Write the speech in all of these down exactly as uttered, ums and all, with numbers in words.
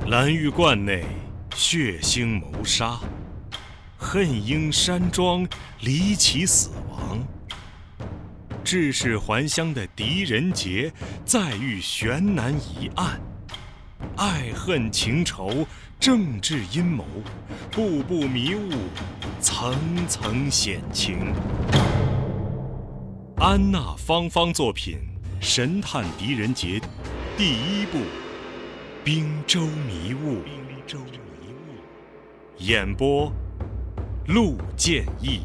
蓝玉观内血腥谋杀，恨因山庄离奇死亡。致使还乡的狄仁杰再遇悬难疑案，爱恨情仇、政治阴谋，步步迷雾，层层险情。安娜芳芳作品《神探狄仁杰》第一部《滨州迷雾》，演播陆建义。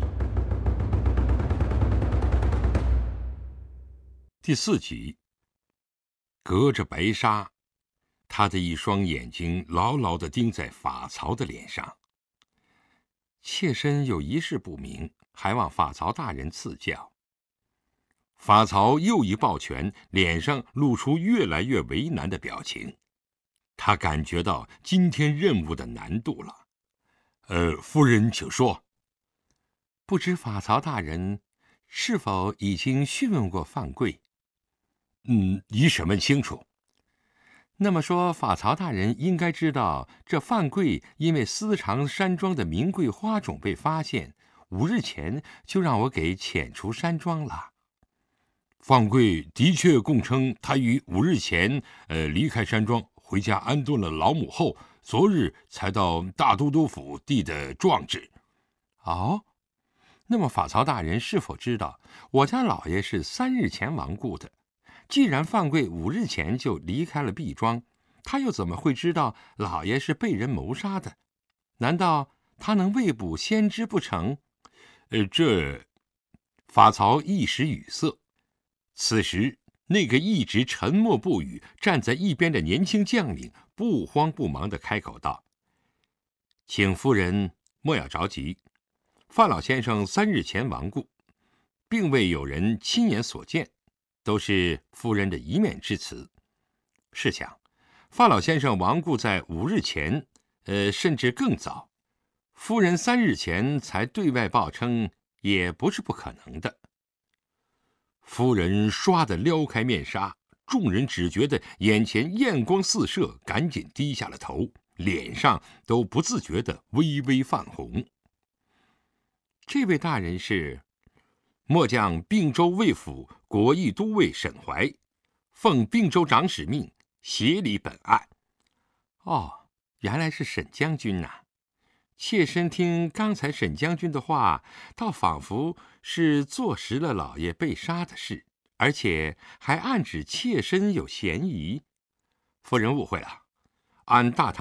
第四集，隔着白纱，他的一双眼睛牢牢地盯在法曹的脸上。妾身有一事不明，还望法曹大人赐教。法曹又一抱拳，脸上露出越来越为难的表情。他感觉到今天任务的难度了。呃，夫人请说。不知法曹大人是否已经讯问过范贵？嗯，以审问清楚。那么说，法曹大人应该知道，这范贵因为私藏山庄的名贵花种被发现，五日前就让我给遣除山庄了。范贵的确供称，他于五日前呃离开山庄，回家安顿了老母后，昨日才到大都督府递的状纸。哦，那么法曹大人是否知道，我家老爷是三日前亡故的？既然范贵五日前就离开了毕庄，他又怎么会知道老爷是被人谋杀的？难道他能未卜先知不成？呃，这……法曹一时语塞。此时，那个一直沉默不语、站在一边的年轻将领不慌不忙地开口道：“请夫人莫要着急，范老先生三日前亡故，并未有人亲眼所见。”都是夫人的一面之词。试想，范老先生亡故在五日前，呃，甚至更早，夫人三日前才对外报称，也不是不可能的。夫人唰地撩开面纱，众人只觉得眼前艳光四射，赶紧低下了头，脸上都不自觉地微微泛红。这位大人是末将并州卫府国义都尉沈怀，奉并州长使命协理本案。哦，原来是沈将军呐、啊！妾身听刚才沈将军的话，倒仿佛是坐实了老爷被杀的事，而且还暗指妾身有嫌疑。夫人误会了，按大唐